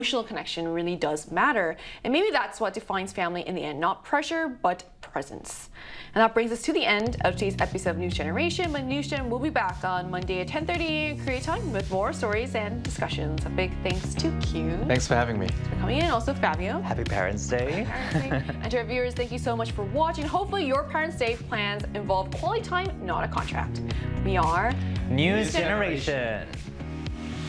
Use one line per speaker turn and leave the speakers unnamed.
emotional connection really does matter. And maybe that's what defines family in the end, not pressure, but presence. And that brings us to the end of today's episode of News Generation. But News Gen will be back on Monday at 10:30 Korea time with more stories and discussions. A big thanks to Q.
Thanks for having me.
For coming in. Also Fabio.
Happy Parents' Day.
And to our viewers, thank you so much for watching. Hopefully your Parents' Day plans involve quality time, not a contract. We are
News Generation.